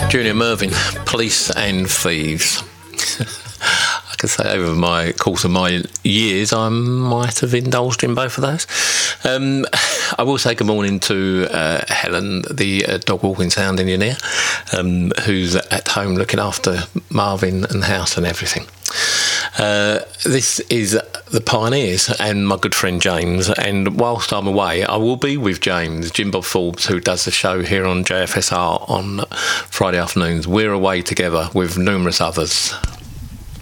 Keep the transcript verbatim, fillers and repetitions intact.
Junior Mervyn, Police and Thieves. I could say over my course of my years, I might have indulged in both of those. Um, I will say good morning to uh, Helen, the uh, dog walking sound engineer, um, who's at home looking after Marvin and the house and everything. Uh, this is the Pioneers and my good friend James, and whilst I'm away I will be with James, Jim Bob Forbes, who does the show here on J F S R on Friday afternoons. We're away together with numerous others.